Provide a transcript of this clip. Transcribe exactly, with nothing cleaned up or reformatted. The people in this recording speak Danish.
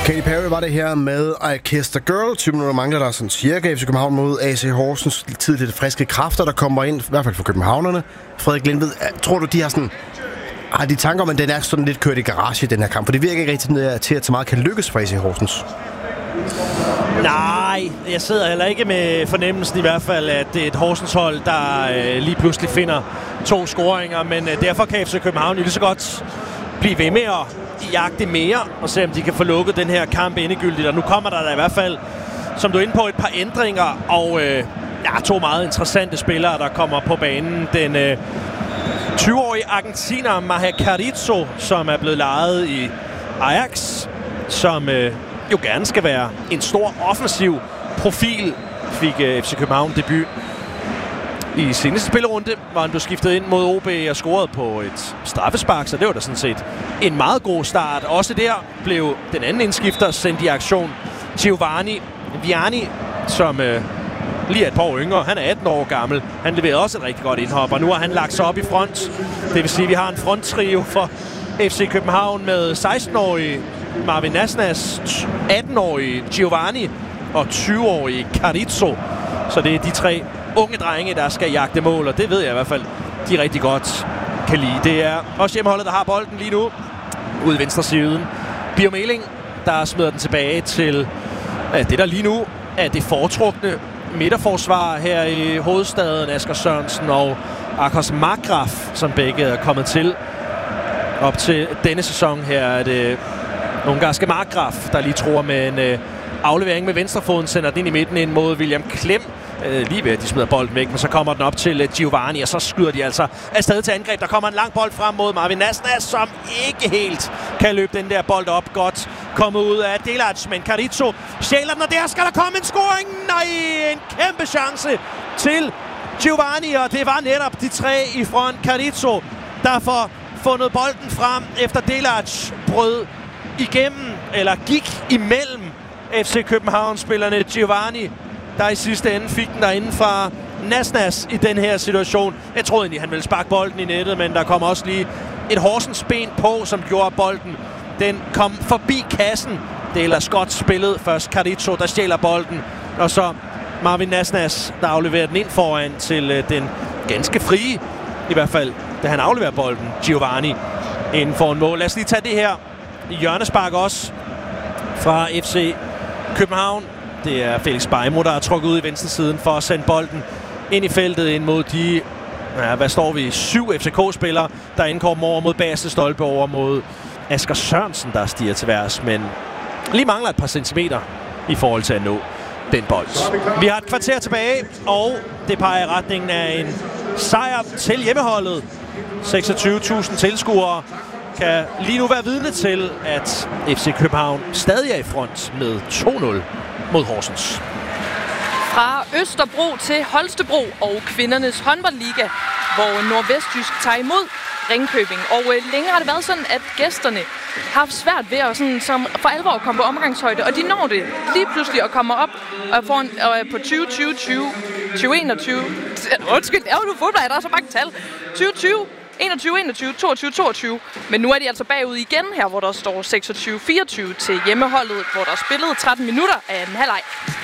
Katy Perry var det her med I Kissed a Girl. tyve minutter mangler der sådan cirka F C København mod A C Horsens. Tidligt friske kræfter, der kommer ind, i hvert fald for københavnerne. Frederik Lindved, tror du, de har sådan... Har de tanker om, at den er sådan lidt kørt i garage i den her kamp? For det virker ikke rigtig til, at så meget kan lykkes for A C Horsens. Nej, jeg sidder heller ikke med fornemmelsen i hvert fald, at det er et Horsens-hold, der øh, lige pludselig finder to scoringer. Men øh, derfor kan F C København jo lige så godt blive ved med at jagte mere og se, om de kan få lukket den her kamp endegyldigt. Og nu kommer der, der i hvert fald, som du er inde på, et par ændringer. Og øh, ja, to meget interessante spillere, der kommer på banen. Den øh, tyve-årige argentiner Maher Carrizo, som er blevet lejet i Ajax, som... Øh, jo gerne skal være en stor offensiv profil, fik uh, F C København debut i seneste spillerunde, hvor han blev skiftet ind mod O B og scoret på et straffespark, så det var da sådan set en meget god start. Også der blev den anden indskifter sendt i aktion, Giovanni Viani, som uh, lige er et par år yngre. Han er atten år gammel. Han leverede også et rigtig godt indhop, og nu har han lagt sig op i front. Det vil sige, at vi har en fronttrio for F C København med seksten-årige Marvin Nasnas, atten-årige Giovanni og tyve-årige Carrizo. Så det er de tre unge drenge, der skal jagte mål, og det ved jeg i hvert fald, de rigtig godt kan lide. Det er også hjemmeholdet, der har bolden lige nu ude i venstre siden. Bio Meling, der smider den tilbage til uh, det, der lige nu er det foretrukne midterforsvar her i hovedstaden. Asger Sørensen og Akos Markgraf, som begge er kommet til. Op til denne sæson her er det ungarske Markgraf, der lige tror med en øh, aflevering med venstrefoden, sender den ind i midten ind mod William Klem. Øh, lige ved at de smider bolden væk, men så kommer den op til øh, Giovanni, og så skyder de altså afsted til angreb. Der kommer en lang bold frem mod Marvin Nasnas, som ikke helt kan løbe den der bold op godt. Kommet ud af Delac, men Carrizo stjæler den, og der skal der komme en scoring. Nej, en kæmpe chance til Giovanni, og det var netop de tre i front. Carrizo, der får fundet bolden frem efter Delac brød igennem, eller gik imellem F C København-spillerne. Giovanni, der i sidste ende fik den derinde fra Nasnas i den her situation. Jeg troede egentlig, han ville sparke bolden i nettet, men der kom også lige et Horsens ben på, som gjorde bolden. Den kom forbi kassen. Det er ellers godt spillet. Først Carrizo, der stjæler bolden, og så Marvin Nasnas, der afleverer den ind foran til øh, den ganske frie, i hvert fald, da han afleverer bolden, Giovanni, inden for en mål. Lad os lige tage det her hjørnespark også fra F C København. Det er Felix Beimo, der er trukket ud i venstre siden for at sende bolden ind i feltet ind mod de, ja, hvad står vi, syv F C K-spillere, der indkommer over mod bagerste stolpe, over mod Asger Sørensen, der stiger til værs, men lige mangler et par centimeter i forhold til at nå den bold. Vi har et kvarter tilbage, og det peger i retningen af en sejr til hjemmeholdet. seksogtyve tusind tilskuere kan lige nu være vidne til, at F C København stadig er i front med to nul mod Horsens. Fra Østerbro til Holstebro og kvindernes håndboldliga, hvor Nordvestjysk tager imod Ringkøbing. Og øh, længe har det været sådan, at gæsterne har haft svært ved at sådan, som for alvor komme på omgangshøjde, og de når det lige pludselig at komme op og får en, øh, på tyve tyve tyve tyve enogtyve. Undskyld, jeg er jo fodbold, der er så mange tal. tyve tyve enogtyve enogtyve toogtyve toogtyve. Men nu er de altså bagud igen her, hvor der står seksogtyve fireogtyve til hjemmeholdet, hvor der er spillet tretten minutter af en halvleg.